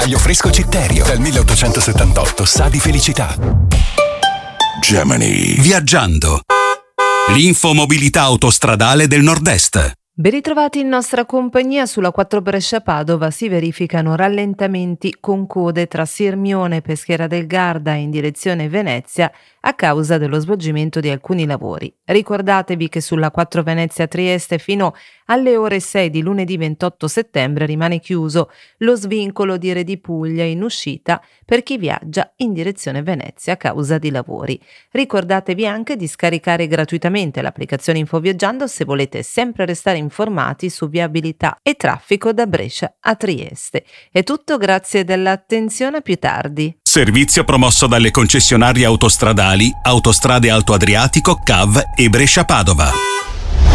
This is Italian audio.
Caio fresco Citterio, dal 1878, sa di felicità. Gemini. Viaggiando. L'infomobilità autostradale del Nord-Est. Ben ritrovati in nostra compagnia. Sulla 4 Brescia-Padova si verificano rallentamenti con code tra Sirmione e Peschiera del Garda in direzione Venezia a causa dello svolgimento di alcuni lavori. Ricordatevi che sulla 4 Venezia-Trieste fino alle ore 6 di lunedì 28 settembre rimane chiuso lo svincolo di Re di Puglia in uscita per chi viaggia in direzione Venezia a causa di lavori. Ricordatevi anche di scaricare gratuitamente l'applicazione Infoviaggiando se volete sempre restare informati su viabilità e traffico da Brescia a Trieste. È tutto, grazie dell'attenzione, a più tardi. Servizio promosso dalle concessionarie autostradali Autostrade Alto Adriatico, CAV e Brescia Padova.